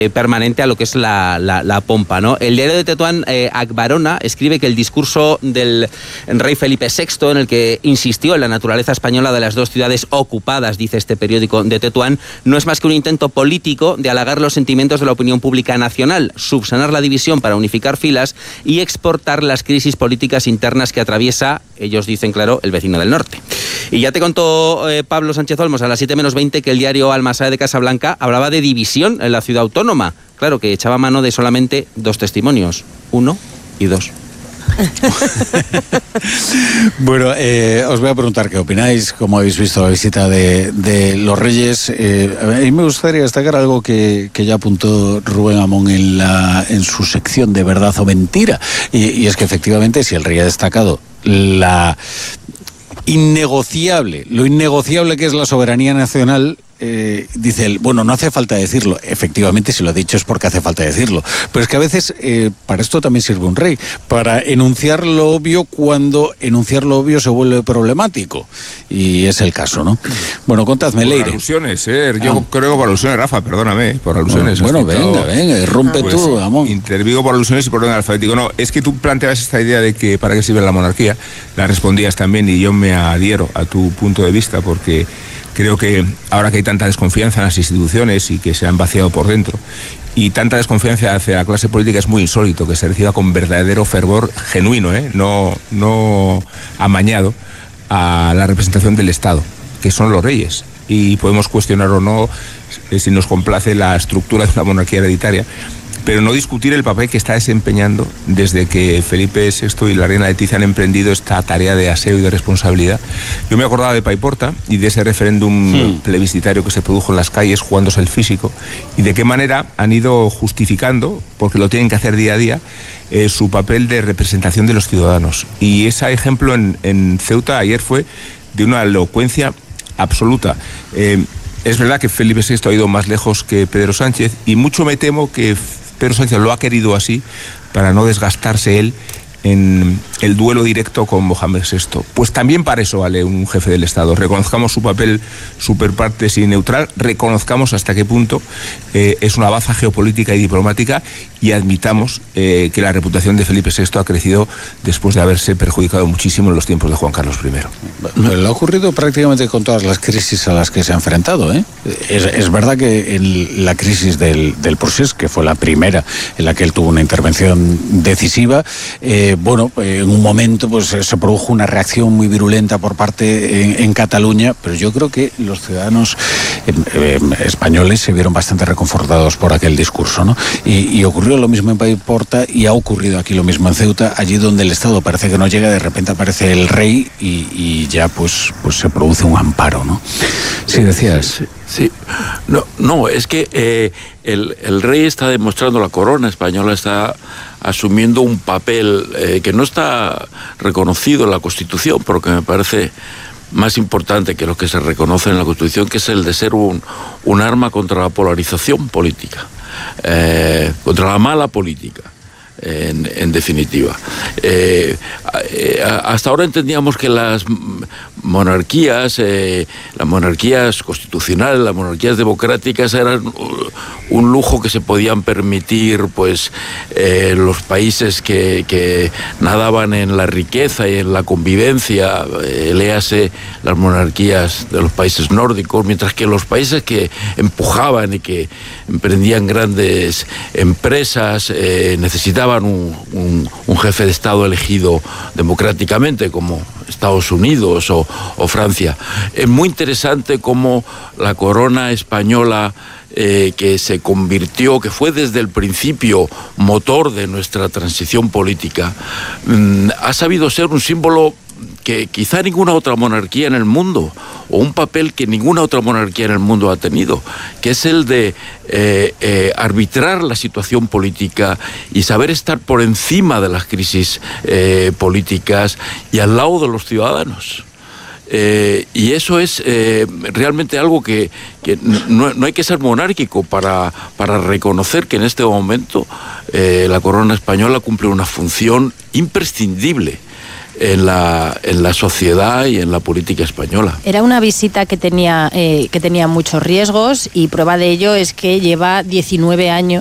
permanente a lo que es la pompa, ¿no? El diario de Tetuán, Akbarona, escribe que el discurso del rey Felipe VI, en el que insistió en la naturaleza española de las dos ciudades ocupadas, dice este periódico de Tetuán, no es más que un intento político de halagar los sentimientos de la opinión pública nacional, subsanar la división para unificar filas y exportar las crisis políticas internas que atraviesa, ellos dicen claro, el vecino del norte. Y ya te contó Pablo Sánchez Olmos a las 7:20 que el diario Almasade de Casablanca hablaba de división en la ciudad autónoma. Claro, que echaba mano de solamente 2 testimonios, 1 y 2. Bueno, os voy a preguntar qué opináis, cómo habéis visto la visita de los Reyes. A mí me gustaría destacar algo que ya apuntó Rubén Amón en su sección de verdad o mentira, y es que efectivamente si el Rey ha destacado lo innegociable que es la soberanía nacional, dice él, bueno, no hace falta decirlo. Efectivamente, si lo ha dicho es porque hace falta decirlo. Pero es que a veces para esto también sirve un rey, para enunciar lo obvio cuando enunciar lo obvio se vuelve problemático. Y es el caso, ¿no? Bueno, contadme, Leire. Por alusiones, yo creo que por alusiones, Rafa, perdóname, por alusiones. Bueno, venga, rompe pues, tú, Amón. Intervigo por alusiones y por orden alfabético. No, es que tú planteabas esta idea de que para qué sirve la monarquía, la respondías también y yo me adhiero a tu punto de vista porque creo que ahora que hay tanta desconfianza en las instituciones y que se han vaciado por dentro y tanta desconfianza hacia la clase política, es muy insólito que se reciba con verdadero fervor genuino, no amañado, a la representación del Estado, que son los reyes. Y podemos cuestionar o no si nos complace la estructura de una monarquía hereditaria, pero no discutir el papel que está desempeñando desde que Felipe VI y la reina Letizia han emprendido esta tarea de aseo y de responsabilidad. Yo me acordaba de Paiporta y de ese referéndum plebiscitario que se produjo en las calles jugándose el físico y de qué manera han ido justificando, porque lo tienen que hacer día a día, su papel de representación de los ciudadanos. Y ese ejemplo en Ceuta ayer fue de una elocuencia absoluta. Es verdad que Felipe VI ha ido más lejos que Pedro Sánchez y mucho me temo que Pedro Sánchez lo ha querido así para no desgastarse él en el duelo directo con Mohamed VI. Pues también para eso vale un jefe del Estado. Reconozcamos su papel superpartes y neutral, reconozcamos hasta qué punto es una baza geopolítica y diplomática y admitamos que la reputación de Felipe VI ha crecido después de haberse perjudicado muchísimo en los tiempos de Juan Carlos I. Pero le ha ocurrido prácticamente con todas las crisis a las que se ha enfrentado, ¿eh? Es verdad que en la crisis del procés, que fue la primera en la que él tuvo una intervención decisiva, en un momento pues se produjo una reacción muy virulenta por parte en Cataluña, pero yo creo que los ciudadanos españoles se vieron bastante reconfortados por aquel discurso, ¿no? Y ocurrió lo mismo en Paiporta y ha ocurrido aquí lo mismo en Ceuta, allí donde el Estado parece que no llega, de repente aparece el rey y ya pues se produce un amparo, ¿no? Sí, decías. Sí. No, es que el rey está demostrando, la corona española está asumiendo un papel que no está reconocido en la Constitución, pero que me parece más importante que lo que se reconoce en la Constitución, que es el de ser un arma contra la polarización política, contra la mala política. En definitiva. Hasta ahora entendíamos que las monarquías constitucionales, las monarquías democráticas eran un lujo que se podían permitir pues los países que nadaban en la riqueza y en la convivencia, léase las monarquías de los países nórdicos, mientras que los países que empujaban y que emprendían grandes empresas necesitaban un jefe de Estado elegido democráticamente, como Estados Unidos o Francia. Es muy interesante cómo la corona española, que se convirtió, que fue desde el principio motor de nuestra transición política, ha sabido ser un símbolo que quizá ninguna otra monarquía en el mundo, o un papel que ninguna otra monarquía en el mundo ha tenido, que es el de arbitrar la situación política y saber estar por encima de las crisis políticas y al lado de los ciudadanos. Y eso es realmente algo que no hay que ser monárquico para reconocer que en este momento la corona española cumple una función imprescindible en la sociedad y en la política española. Era una visita que tenía muchos riesgos, y prueba de ello es que lleva 19 años